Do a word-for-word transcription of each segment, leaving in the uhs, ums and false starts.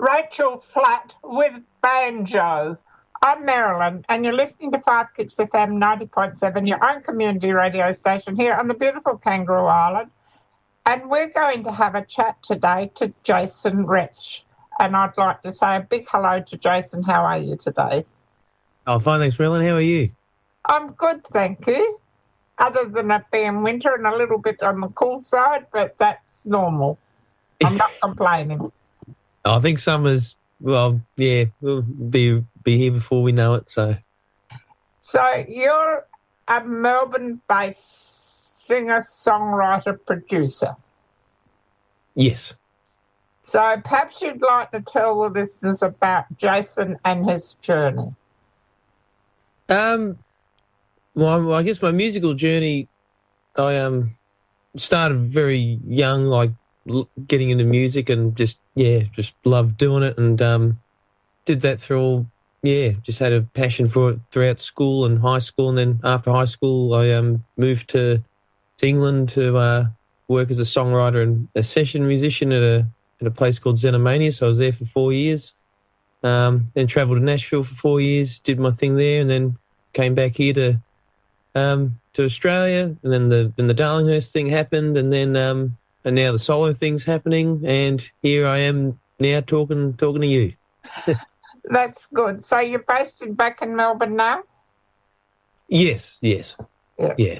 Rachel Flatt with Banjo. I'm Marilyn, and you're listening to five Kicks F M ninety point seven, your own community radio station here on the beautiful Kangaroo Island. And we're going to have a chat today to Jason Retsch. And I'd like to say a big hello to Jason. How are you today? Oh, fine, thanks, Marilyn. How are you? I'm good, thank you. Other than it being winter and a little bit on the cool side, but that's normal. I'm not complaining. I think summer's, well, yeah, we'll be be here before we know it. So, so you're a Melbourne-based singer, songwriter, producer. Yes. So perhaps you'd like to tell the listeners about Jason and his journey. Um. Well, I guess my musical journey, I um started very young, like l- getting into music and just yeah, just loved doing it, and um did that through all, yeah, just had a passion for it throughout school and high school, and then after high school, I um moved to, to England to uh, work as a songwriter and a session musician at a at a place called Xenomania. So I was there for four years. Um, then travelled to Nashville for four years, did my thing there, and then came back here to. Um, to Australia, and then the then the Darlinghurst thing happened, and then um, and now the solo thing's happening, and here I am now talking talking to you. That's good. So you're based in, back in Melbourne now? Yes, yes, yeah. yeah.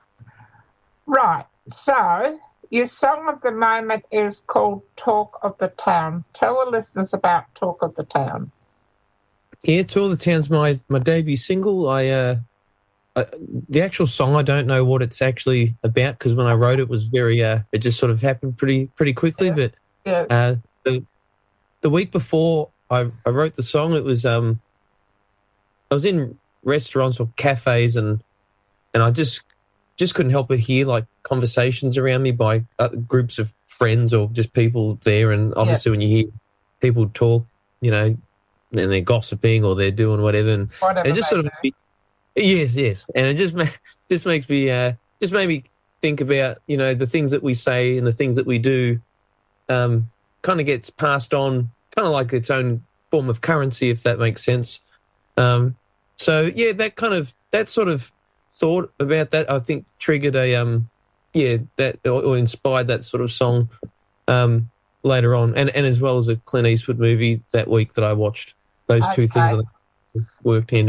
Right. So your song of the moment is called "Talk of the Town." Tell the listeners about "Talk of the Town." Yeah, "Talk of the Town's my my debut single. I. Uh, Uh, the actual song, I don't know what it's actually about, because when I wrote it, it was very, uh, it just sort of happened pretty pretty quickly. Yeah. But yeah. Uh, the the week before I, I wrote the song, it was um, I was in restaurants or cafes, and and I just just couldn't help but hear like conversations around me by uh, groups of friends or just people there. And obviously, yeah. when you hear people talk, you know, and they're gossiping or they're doing whatever, and whatever it just sort of. Be, Yes, yes, and it just ma- just makes me uh, just made me think about, you know, the things that we say and the things that we do, um, kind of gets passed on, kind of like its own form of currency, if that makes sense. Um, so yeah, that kind of that sort of thought about that, I think, triggered a um, yeah, that or, or inspired that sort of song um, later on, and and as well as a Clint Eastwood movie that week that I watched. Those okay. two things I think worked hand.